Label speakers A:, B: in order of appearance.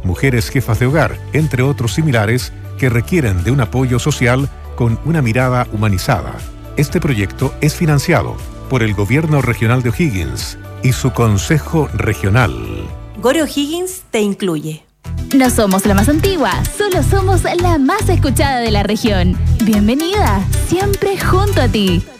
A: mujeres jefas de hogar, entre otros similares que requieren de un apoyo social con una mirada humanizada. Este proyecto es financiado por el Gobierno Regional de O'Higgins y su Consejo Regional.
B: Gore O'Higgins te incluye.
C: No somos la más antigua, solo somos la más escuchada de la región. Bienvenida, siempre junto a ti.